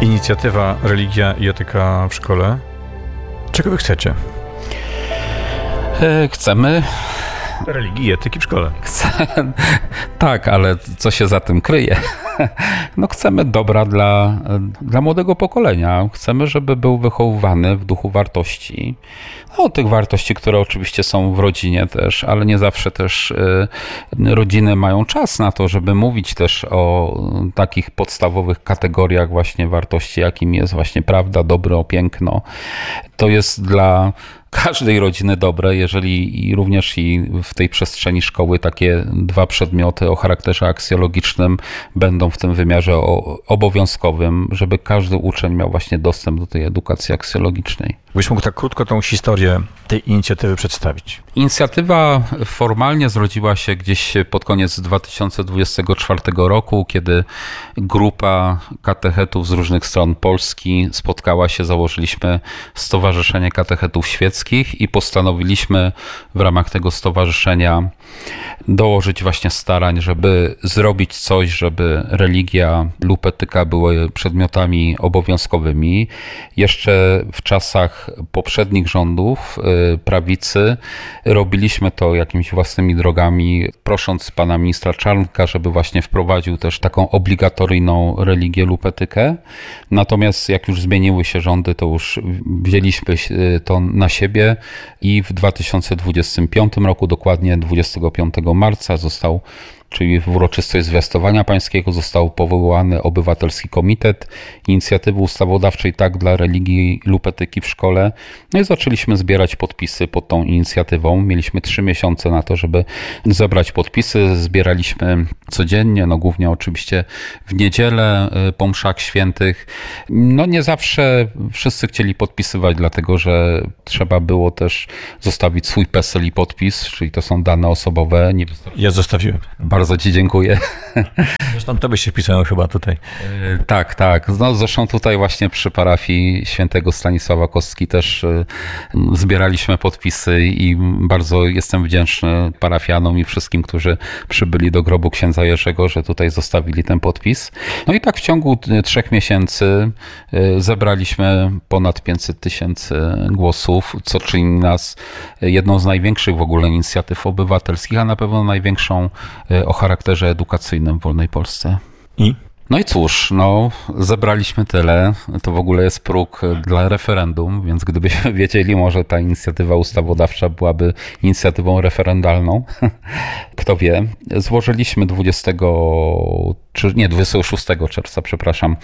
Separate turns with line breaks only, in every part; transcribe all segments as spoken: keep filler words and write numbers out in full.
Inicjatywa Religia i Etyka w Szkole. Czego wy chcecie?
Chcemy...
Religii i etyki w szkole.
Chcę... Tak, ale co się za tym kryje? No chcemy dobra dla, dla młodego pokolenia. Chcemy, żeby był wychowywany w duchu wartości. No, tych wartości, które oczywiście są w rodzinie też, ale nie zawsze też y, rodziny mają czas na to, żeby mówić też o takich podstawowych kategoriach właśnie wartości, jakim jest właśnie prawda, dobro, piękno. To jest dla każdej rodziny dobre, jeżeli i również i w tej przestrzeni szkoły takie dwa przedmioty o charakterze aksjologicznym będą w tym wymiarze obowiązkowym, żeby każdy uczeń miał właśnie dostęp do tej edukacji aksjologicznej.
Byś mógł tak krótko tą historię tej inicjatywy przedstawić?
Inicjatywa formalnie zrodziła się gdzieś pod koniec dwa tysiące dwudziestego czwartego roku, kiedy grupa katechetów z różnych stron Polski spotkała się, założyliśmy Stowarzyszenie Katechetów Świeckich i postanowiliśmy w ramach tego stowarzyszenia dołożyć właśnie starań, żeby zrobić coś, żeby religia lub etyka były przedmiotami obowiązkowymi. Jeszcze w czasach poprzednich rządów prawicy robiliśmy to jakimiś własnymi drogami, prosząc pana ministra Czarnka, żeby właśnie wprowadził też taką obligatoryjną religię lub etykę. Natomiast jak już zmieniły się rządy, to już wzięliśmy to na siebie i w dwa tysiące dwudziestym piątym roku, dokładnie dwudziestego piątego marca został, czyli w uroczystość Zwiastowania Pańskiego, został powołany Obywatelski Komitet Inicjatywy Ustawodawczej Tak dla Religii lub Etyki w Szkole. No i zaczęliśmy zbierać podpisy pod tą inicjatywą. Mieliśmy trzy miesiące na to, żeby zebrać podpisy. Zbieraliśmy codziennie, no głównie oczywiście w niedzielę po mszach świętych. No nie zawsze wszyscy chcieli podpisywać, dlatego że trzeba było też zostawić swój PESEL i podpis, czyli to są dane osobowe. Nie
Ja zostawiłem.
Bardzo ci dziękuję.
Zresztą to byś się wpisał chyba tutaj.
Tak, tak. No, zresztą tutaj właśnie przy parafii świętego Stanisława Kostki też zbieraliśmy podpisy i bardzo jestem wdzięczny parafianom i wszystkim, którzy przybyli do grobu księdza Jerzego, że tutaj zostawili ten podpis. No i tak w ciągu trzech miesięcy zebraliśmy ponad pięćset tysięcy głosów, co czyni nas jedną z największych w ogóle inicjatyw obywatelskich, a na pewno największą o charakterze edukacyjnym w wolnej Polsce.
I?
No i cóż, no zebraliśmy tyle, to w ogóle jest próg dla referendum, więc gdybyśmy wiedzieli, może ta inicjatywa ustawodawcza byłaby inicjatywą referendalną, kto wie. Złożyliśmy dwudziestego, czy nie, dwudziestego szóstego czerwca, przepraszam,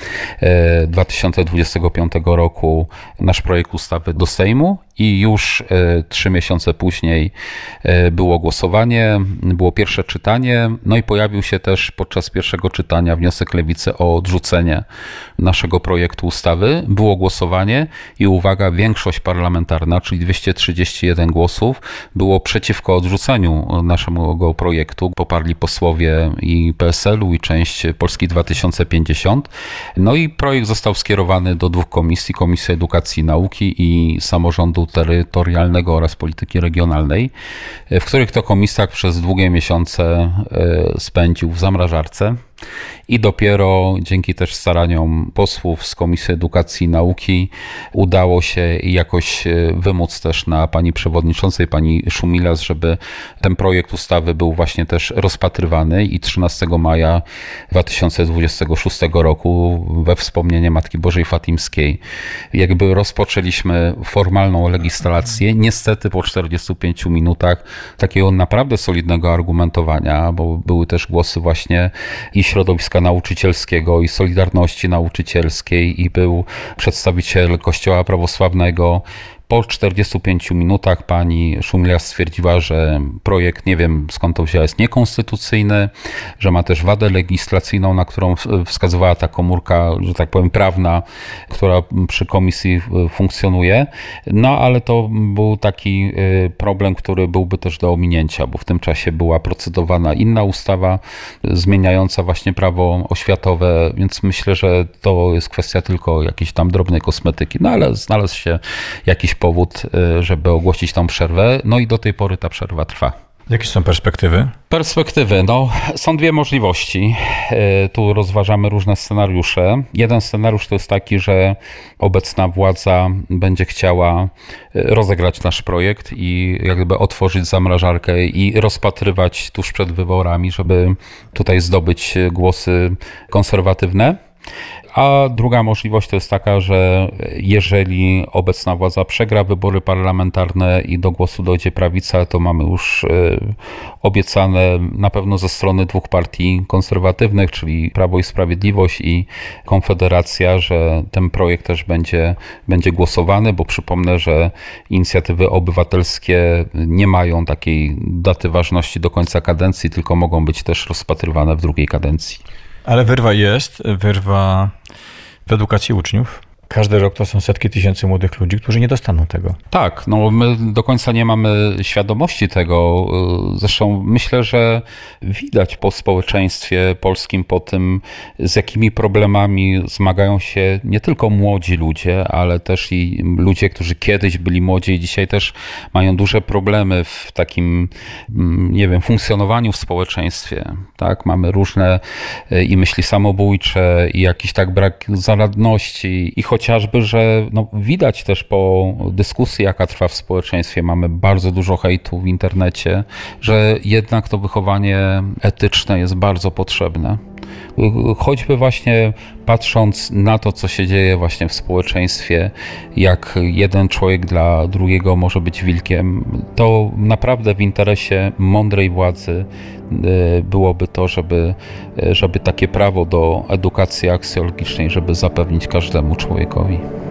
dwa tysiące dwudziestego piątego roku nasz projekt ustawy do Sejmu i już trzy miesiące później było głosowanie, było pierwsze czytanie, no i pojawił się też podczas pierwszego czytania wniosek Lewicy o odrzucenie naszego projektu ustawy. Było głosowanie i uwaga, większość parlamentarna, czyli dwieście trzydzieści jeden głosów, było przeciwko odrzuceniu naszego projektu. Poparli posłowie i P S L u i część Polski dwa tysiące pięćdziesiąt. No i projekt został skierowany do dwóch komisji, Komisji Edukacji i Nauki i Samorządu Terytorialnego oraz Polityki Regionalnej, w których to komisjach przez długie miesiące spędził w zamrażarce. I dopiero dzięki też staraniom posłów z Komisji Edukacji i Nauki udało się jakoś wymóc też na pani przewodniczącej, pani Szumilas, żeby ten projekt ustawy był właśnie też rozpatrywany i trzynastego maja dwa tysiące dwudziestego szóstego roku we wspomnienie Matki Bożej Fatimskiej jakby rozpoczęliśmy formalną legislację. Niestety po czterdziestu pięciu minutach takiego naprawdę solidnego argumentowania, bo były też głosy właśnie i środowiska nauczycielskiego i Solidarności Nauczycielskiej i był przedstawiciel Kościoła Prawosławnego. Po czterdziestu pięciu minutach pani Szumilas stwierdziła, że projekt, nie wiem skąd to wzięła, jest niekonstytucyjny, że ma też wadę legislacyjną, na którą wskazywała ta komórka, że tak powiem, prawna, która przy komisji funkcjonuje. No ale to był taki problem, który byłby też do ominięcia, bo w tym czasie była procedowana inna ustawa zmieniająca właśnie prawo oświatowe, więc myślę, że to jest kwestia tylko jakiejś tam drobnej kosmetyki. No ale znalazł się jakiś powód, żeby ogłosić tą przerwę. No i do tej pory ta przerwa trwa.
Jakie są perspektywy?
Perspektywy, no są dwie możliwości. E, Tu rozważamy różne scenariusze. Jeden scenariusz to jest taki, że obecna władza będzie chciała e, rozegrać nasz projekt i jakby otworzyć zamrażarkę i rozpatrywać tuż przed wyborami, żeby tutaj zdobyć głosy konserwatywne. A druga możliwość to jest taka, że jeżeli obecna władza przegra wybory parlamentarne i do głosu dojdzie prawica, to mamy już e, obiecane na pewno ze strony dwóch partii konserwatywnych, czyli Prawo i Sprawiedliwość i Konfederacja, że ten projekt też będzie, będzie głosowany, bo przypomnę, że inicjatywy obywatelskie nie mają takiej daty ważności do końca kadencji, tylko mogą być też rozpatrywane w drugiej kadencji.
Ale wyrwa jest, wyrwa w edukacji uczniów. Każdy rok to są setki tysięcy młodych ludzi, którzy nie dostaną tego.
Tak, no my do końca nie mamy świadomości tego. Zresztą myślę, że widać po społeczeństwie polskim, po tym, z jakimi problemami zmagają się nie tylko młodzi ludzie, ale też i ludzie, którzy kiedyś byli młodzi i dzisiaj też mają duże problemy w takim, nie wiem, funkcjonowaniu w społeczeństwie. Tak, mamy różne i myśli samobójcze, i jakiś tak brak zaradności, i chociażby, że no, widać też po dyskusji, jaka trwa w społeczeństwie, mamy bardzo dużo hejtu w internecie, że jednak to wychowanie etyczne jest bardzo potrzebne. Choćby właśnie patrząc na to, co się dzieje właśnie w społeczeństwie, jak jeden człowiek dla drugiego może być wilkiem, to naprawdę w interesie mądrej władzy byłoby to, żeby, żeby takie prawo do edukacji aksjologicznej, żeby zapewnić każdemu człowiekowi.